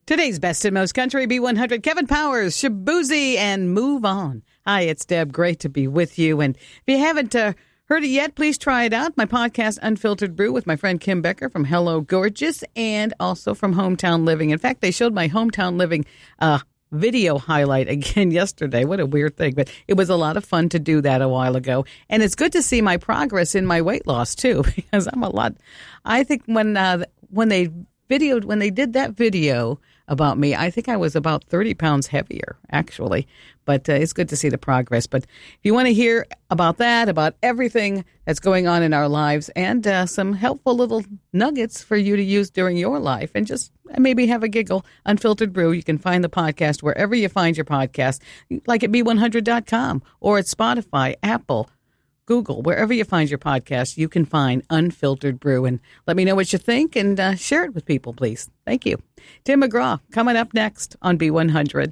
Today's Best and Most Country B100, Kevin Powers, Shaboozey, and Move On. Hi, it's Deb. Great to be with you. And if you haven't heard it yet, please try it out. My podcast, Unfiltered Brew, with my friend Kim Becker from Hello Gorgeous and also from Hometown Living. In fact, they showed my Hometown Living video highlight again yesterday. What a weird thing. But it was a lot of fun to do that a while ago. And it's good to see my progress in my weight loss, too, because I think when they did that video about me, I think I was about 30 pounds heavier, actually. But it's good to see the progress. But if you want to hear about that, about everything that's going on in our lives, and some helpful little nuggets for you to use during your life, and just maybe have a giggle, Unfiltered Brew, you can find the podcast wherever you find your podcast, like at B100.com or at Spotify, Apple, Google, wherever you find your podcast, you can find Unfiltered Brew. And let me know what you think and share it with people, please. Thank you. Tim McGraw coming up next on B100.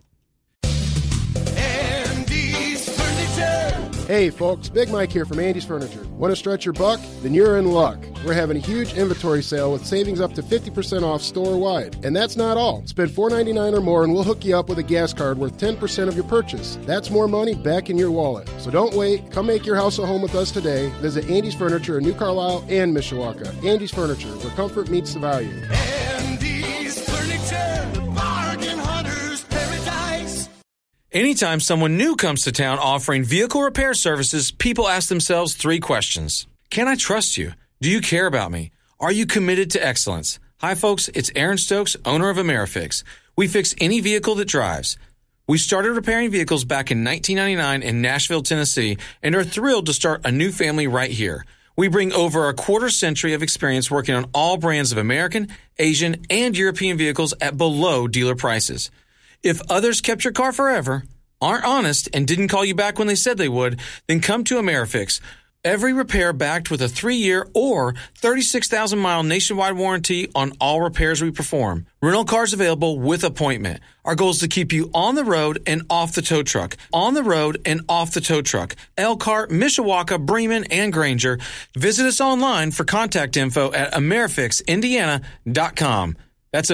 Hey folks, Big Mike here from Andy's Furniture. Want to stretch your buck? Then you're in luck. We're having a huge inventory sale with savings up to 50% off store-wide. And that's not all. Spend $4.99 or more and we'll hook you up with a gas card worth 10% of your purchase. That's more money back in your wallet. So don't wait. Come make your house a home with us today. Visit Andy's Furniture in New Carlisle and Mishawaka. Andy's Furniture, where comfort meets the value. Andy's Furniture, the bargain hunter's paradise. Anytime someone new comes to town offering vehicle repair services, people ask themselves 3 questions. Can I trust you? Do you care about me? Are you committed to excellence? Hi, folks. It's Aaron Stokes, owner of AmeriFix. We fix any vehicle that drives. We started repairing vehicles back in 1999 in Nashville, Tennessee, and are thrilled to start a new family right here. We bring over a quarter-century of experience working on all brands of American, Asian, and European vehicles at below dealer prices. If others kept your car forever, aren't honest, and didn't call you back when they said they would, then come to AmeriFix. Every repair backed with a 3-year or 36,000-mile nationwide warranty on all repairs we perform. Rental cars available with appointment. Our goal is to keep you on the road and off the tow truck. On the road and off the tow truck. Elkhart, Mishawaka, Bremen, and Granger. Visit us online for contact info at AmeriFixIndiana.com. That's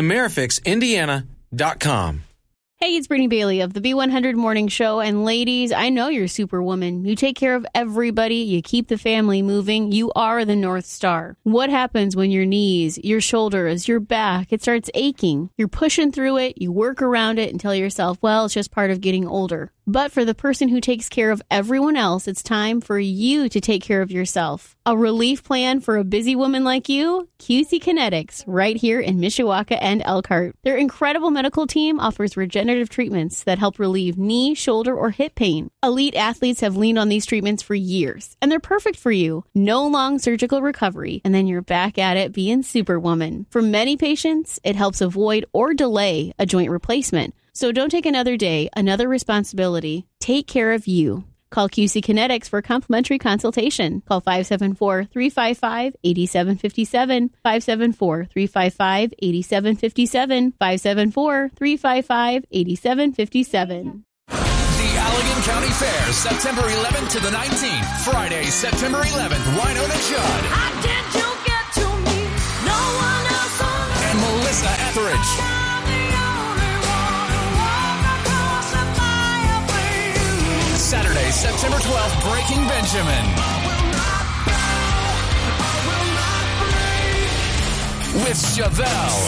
AmeriFixIndiana.com. Hey, it's Brittany Bailey of the B100 Morning Show. And ladies, I know you're Superwoman. You take care of everybody. You keep the family moving. You are the North Star. What happens when your knees, your shoulders, your back, it starts aching? You're pushing through it. You work around it and tell yourself, well, it's just part of getting older. But for the person who takes care of everyone else, it's time for you to take care of yourself. A relief plan for a busy woman like you? QC Kinetics, right here in Mishawaka and Elkhart. Their incredible medical team offers regenerative treatments that help relieve knee, shoulder, or hip pain. Elite athletes have leaned on these treatments for years, and they're perfect for you. No long surgical recovery, and then you're back at it being Superwoman. For many patients, it helps avoid or delay a joint replacement. So don't take another day, another responsibility. Take care of you. Call QC Kinetics for a complimentary consultation. Call 574-355-8757, 574-355-8757, 574-355-8757. The Allegan County Fair, September 11th to the 19th. Friday, September 11th, Winona Judd. How did you get to me? No one else on earth. And Melissa Etheridge. Saturday, September 12th, Breaking Benjamin. With Chevelle,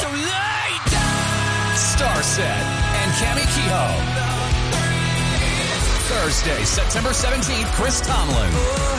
Starset, and Cammie Kehoe. Thursday, September 17th, Chris Tomlin.